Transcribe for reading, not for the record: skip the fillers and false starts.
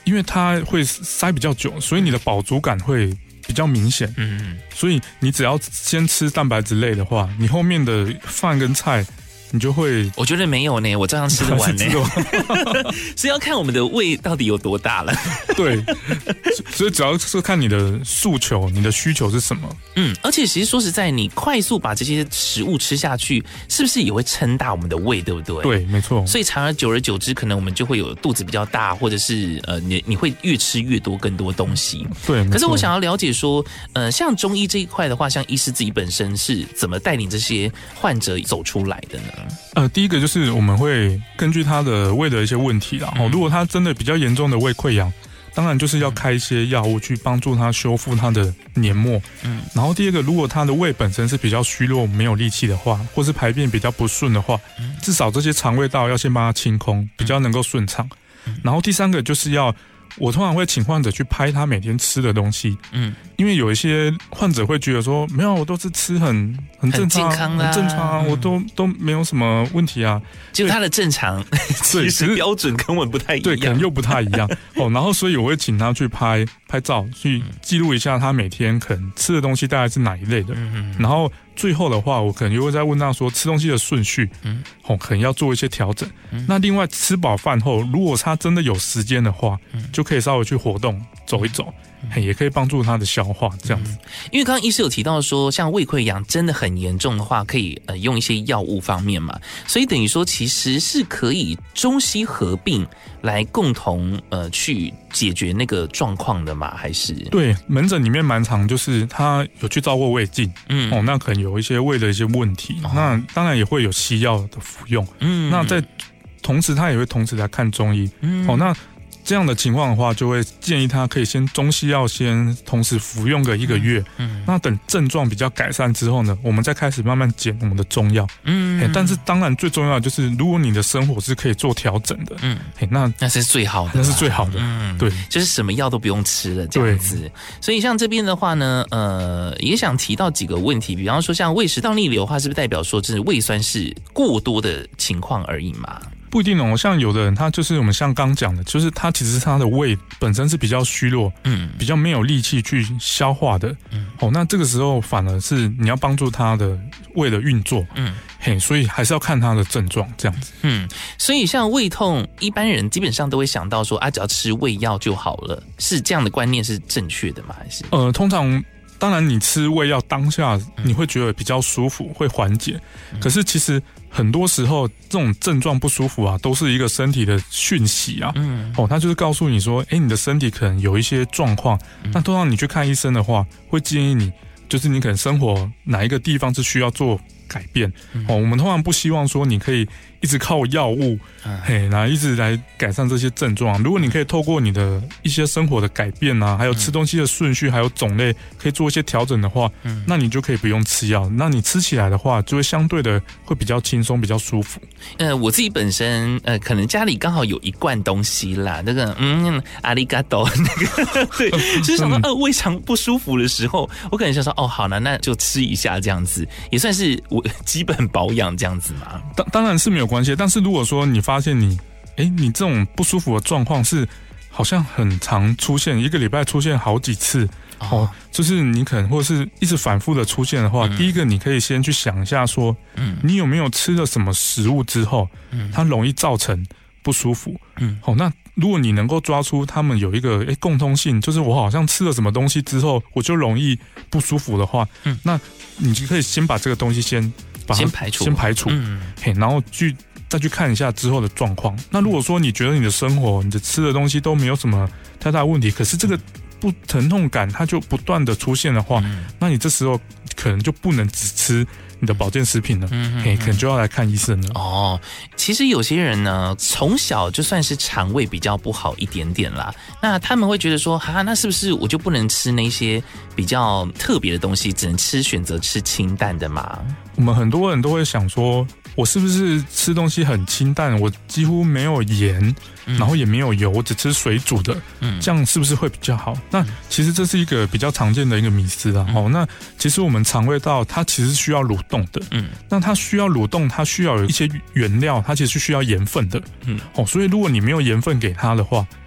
因为它会塞比较久，所以你的饱足感会比较明显。所以你只要先吃蛋白质类的话，你后面的饭跟菜你就会， 我觉得没有呢，我照样吃得完呢。所以要看我们的胃到底有多大了。 对，所以主要是看你的诉求，你的需求是什么。 而且其实说实在，你快速把这些食物吃下去，是不是也会撑大我们的胃，对不对？ 对，没错。 所以久而久之，可能我们就会有肚子比较大，或者是你会越吃越多更多东西。 对。 可是我想要了解说，像中医这一块的话，像医师自己本身是怎么带领这些患者走出来的呢？ 第一个就是我们会根据他的胃的一些问题啦，如果他真的比较严重的胃溃疡，当然就是要开一些药物去帮助他修复他的黏膜。然后第二个，如果他的胃本身是比较虚弱、没有力气的话，或是排便比较不顺的话，至少这些肠胃道要先帮他清空，比较能够顺畅。然后第三个就是我通常会请患者去拍他每天吃的东西，因为有一些患者会觉得说，没有，我都是吃很正常、 健康啊， 很正常啊，我都没有什么问题啊。 就他的正常，其实标准根本不太一样， 对，可能又不太一样然后所以我会请他去拍照，去记录一下他每天可能吃的东西大概是哪一类的，然后最后的话，我可能又会再问他说吃东西的顺序，可能要做一些调整。那另外吃饱饭后，如果他真的有时间的话，就可以稍微去活动走一走，也可以帮助他的消化这样子。 因为刚刚医师有提到说，像胃溃疡真的很严重的话，可以用一些药物方面嘛，所以等于说其实是可以中西合并来共同去解决那个状况的嘛？还是？对， 门诊里面蛮常就是他有去照过胃镜，那可能有一些胃的一些问题，那当然也会有西药的服用，那在同时他也会同时来看中医，那这样的情况的话，就会建议他可以先中西药先同时服用个1个月，那等症状比较改善之后呢，我们再开始慢慢减我们的中药，但是当然最重要的就是，如果你的生活是可以做调整的，那是最好的， 那是最好的，对， 就是什么药都不用吃了这样子。所以像这边的话呢，也想提到几个问题，比方说像胃食道逆流的话，是不是代表说这是胃酸是过多的情况而已嘛？ 不一定哦，像有的人他就是我们像刚讲的，就是他其实他的胃本身是比较虚弱，比较没有力气去消化的，那这个时候反而是你要帮助他的胃的运作，所以还是要看他的症状这样子。 所以像胃痛，一般人基本上都会想到说只要吃胃药就好了，是这样的观念是正确的吗？还是通常当然你吃胃药当下你会觉得比较舒服，会缓解，可是其实很多时候这种症状不舒服啊，都是一个身体的讯息啊，它就是告诉你说，你的身体可能有一些状况，那通常你去看医生的话，会建议你，就是你可能生活哪一个地方是需要做改变，我们通常不希望说你可以一直靠药物，然后一直来改善这些症状。如果你可以透过你的一些生活的改变啊，还有吃东西的顺序，还有种类，可以做一些调整的话，那你就可以不用吃药。那你吃起来的话，就会相对的会比较轻松，比较舒服。 我自己本身可能家里刚好有一罐东西啦，那个阿里嘎多那个，对，就是想说胃肠不舒服的时候，我可能想说好了，那就吃一下这样子，也算是我基本保养这样子嘛。 当然是没有关系，但是如果说你发现你这种不舒服的状况是好像很常出现，一个礼拜出现好几次，就是你可能或者是一直反复的出现的话，第一个你可以先去想一下说，你有没有吃了什么食物之后，它容易造成不舒服，那如果你能够抓出他们有一个共通性，就是我好像吃了什么东西之后我就容易不舒服的话，那你就可以先把这个东西先排除，然后再去看一下之后的状况。那如果说你觉得你的生活、你的吃的东西都没有什么太大的问题，可是这个不疼痛感它就不断的出现的话，那你这时候可能就不能只吃你的保健食品了，可能就要来看医生了。 其实有些人呢，从小就算是肠胃比较不好一点点啦，那他们会觉得说，那是不是我就不能吃那些比较特别的东西，只能选择吃清淡的嘛？ 我们很多人都会想说，我是不是吃东西很清淡，我几乎没有盐，然后也没有油，我只吃水煮的，这样是不是会比较好？那其实这是一个比较常见的一个迷思啦。那其实我们肠胃道它其实需要蠕动的，那它需要蠕动，它需要有一些原料，它其实是需要盐分的，所以如果你没有盐分给它的话，